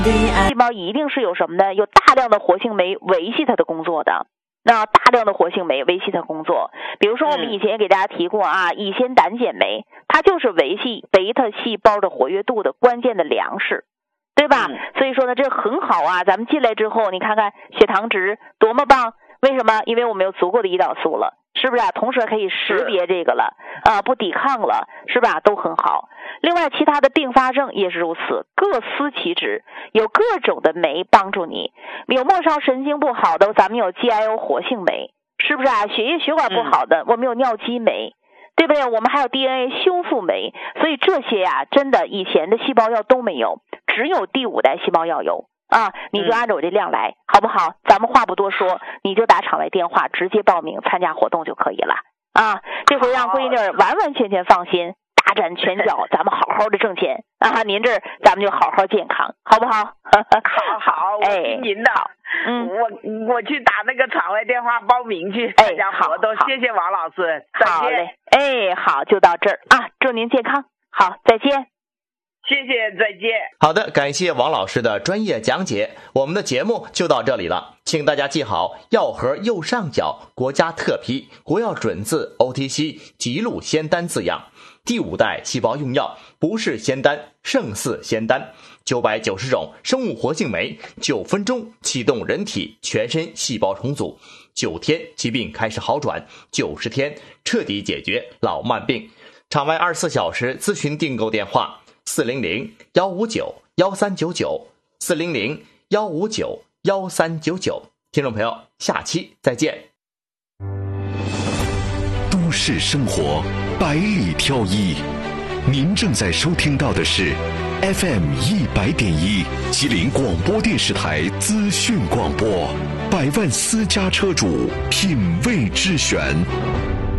细胞一定是有什么呢？有大量的活性酶维系它的工作的。那大量的活性酶维系它工作，比如说我们以前也给大家提过啊，乙酰胆碱酶，它就是维系贝塔细胞的活跃度的关键的粮食，对吧？所以说呢，这很好啊，咱们进来之后，你看看血糖值多么棒，为什么？因为我们有足够的胰岛素了，是不是啊？同时可以识别这个了啊，不抵抗了，是吧？都很好。另外，其他的并发症也是如此，各司其职，有各种的酶帮助你。有末梢神经不好的，咱们有 GIO 活性酶，是不是啊？血液血管不好的，我们有尿激酶，对不对？我们还有 DNA 修复酶，所以这些呀，真的以前的细胞药都没有，只有第5代细胞药有啊。你就按照我这量来，好不好？咱们话不多说，你就打场外电话直接报名参加活动就可以了啊。这回让闺女完完全全放心。大展拳脚，咱们好好的挣钱啊！您这咱们就好好健康，好不好？ 好，我听您的。我去打那个场外电话报名去参加活动。谢谢王老师，再见。 好嘞，好，就到这儿啊！祝您健康，好，再见。 谢谢，再见。 好的，感谢王老师的专业讲解，我们的节目就到这里了，请大家记好药盒右上角国家特批国药准字 OTC 吉路仙丹字样。第5代细胞用药不是仙丹，胜似仙丹，990种生物活性酶，9分钟启动人体全身细胞重组，9天疾病开始好转，90天彻底解决老慢病。场外24小时咨询订购电话400-159-1399，400-159-1399。听众朋友，下期再见。 都市生活百里挑一，您正在收听到的是 FM100.1 吉林广播电视台资讯广播，百万私家车主品味之选。